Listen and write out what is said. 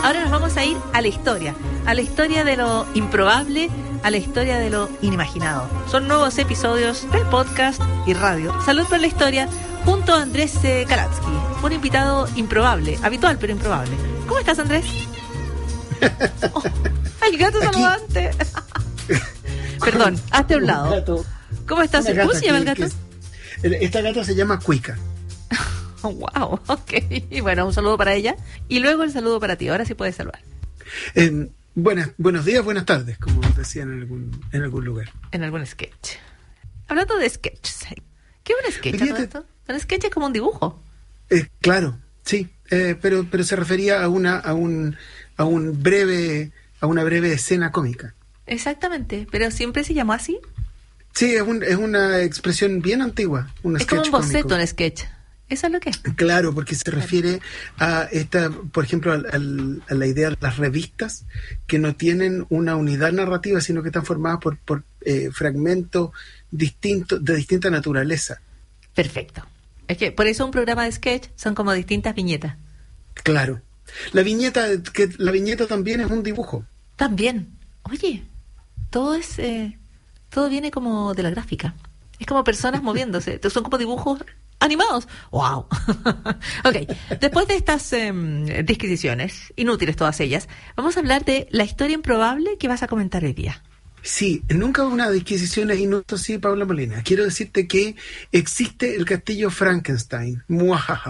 Ahora nos vamos a ir a la historia de lo improbable, a la historia de lo inimaginado. Son nuevos episodios del podcast y radio Salud por la Historia, junto a Andrés Kalatsky, un invitado improbable, habitual pero improbable. ¿Cómo estás, Andrés? Oh, el gato saludante. Perdón, hazte a un lado. ¿Cómo estás? ¿Cómo se llama el gato? Esta gata se llama Cuica. Oh, wow, ok. Bueno, un saludo para ella. Y luego el saludo para ti. Ahora sí puedes saludar. Buenos días, buenas tardes, como decían en algún lugar. En algún sketch. Hablando de sketches. ¿Qué es un sketch? Un sketch es como un dibujo. Claro, sí. Pero se refería a una breve escena cómica. Exactamente. Pero siempre se llamó así. Sí, es una expresión bien antigua. Es como un boceto, un sketch. ¿Eso es lo que es? Claro, porque se refiere a por ejemplo, a la idea de las revistas que no tienen una unidad narrativa, sino que están formadas por fragmentos distintos, de distinta naturaleza. Perfecto. Es que por eso un programa de sketch son como distintas viñetas. Claro. La viñeta también es un dibujo. También. Oye, todo viene como de la gráfica. Es como personas moviéndose. Son como dibujos animados. ¡Wow! Ok, después de estas disquisiciones, inútiles todas ellas, vamos a hablar de la historia improbable que vas a comentar hoy día. Sí, nunca hubo una disquisición inútil, sí, Paula Molina. Quiero decirte que existe el castillo Frankenstein. Muajaja.